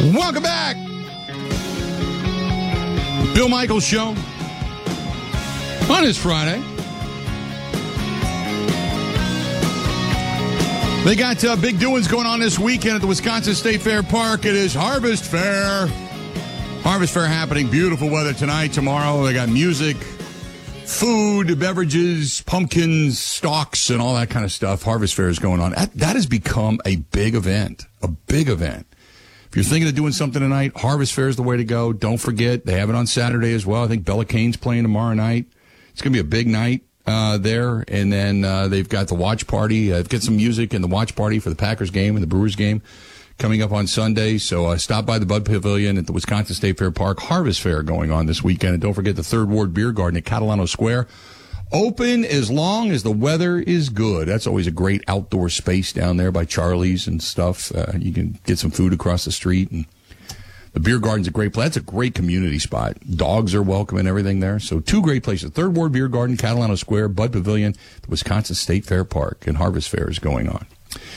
Welcome back. Bill Michaels Show on his Friday. They got big doings going on this weekend at the Wisconsin State Fair Park. It is Harvest Fair. Harvest Fair happening. Beautiful weather tonight, tomorrow. They got music, food, beverages, pumpkins, stalks, and all that kind of stuff. Harvest Fair is going on. That has become a big event. A big event. If you're thinking of doing something tonight, Harvest Fair is the way to go. Don't forget, they have it on Saturday as well. I think Bella Cane's playing tomorrow night. It's going to be a big night there. And then they've got the watch party. They've got some music and the watch party for the Packers game and the Brewers game coming up on Sunday. So stop by the Bud Pavilion at the Wisconsin State Fair Park. Harvest Fair going on this weekend. And don't forget the Third Ward Beer Garden at Catalano Square. Open as long as the weather is good. That's always a great outdoor space down there by Charlie's and stuff. You can get some food across the street. And the beer garden's a great place. That's a great community spot. Dogs are welcome and everything there. So two great places. Third Ward Beer Garden, Catalano Square, Bud Pavilion, the Wisconsin State Fair Park, and Harvest Fair is going on.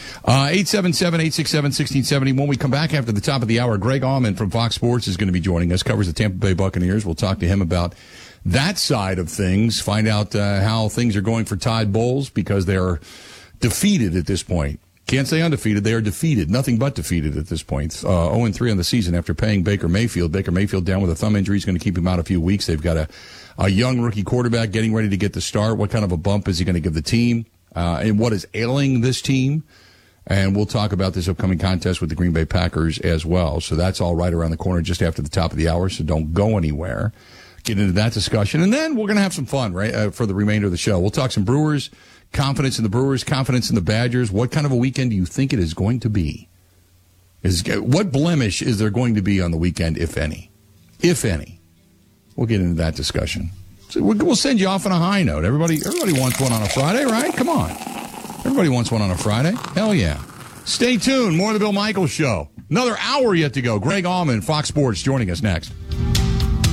877-867-1670. When we come back after the top of the hour, Greg Allman from Fox Sports is going to be joining us, covers the Tampa Bay Buccaneers. We'll talk to him about that side of things, find out how things are going for Tide Bulls because they're defeated at this point. Can't say undefeated. They are defeated. Nothing but defeated at this point. 0-3 on the season after paying Baker Mayfield. Baker Mayfield down with a thumb injury. He's going to keep him out a few weeks. They've got a young rookie quarterback getting ready to get the start. What kind of a bump is he going to give the team? And what is ailing this team? And we'll talk about this upcoming contest with the Green Bay Packers as well. So that's all right around the corner just after the top of the hour, so don't go anywhere. Get into that discussion. And then we're going to have some fun, right, for the remainder of the show. We'll talk some Brewers, confidence in the Brewers, confidence in the Badgers. What kind of a weekend do you think it is going to be? What blemish is there going to be on the weekend, if any? If any. We'll get into that discussion. So we'll send you off on a high note. Everybody wants one on a Friday, right? Come on. Everybody wants one on a Friday. Hell yeah. Stay tuned. More of the Bill Michaels Show. Another hour yet to go. Greg Allman, Fox Sports, joining us next.